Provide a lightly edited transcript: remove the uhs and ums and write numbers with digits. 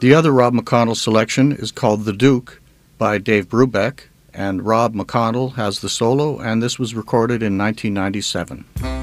The other Rob McConnell selection is called The Duke by Dave Brubeck, and Rob McConnell has the solo, and this was recorded in 1997.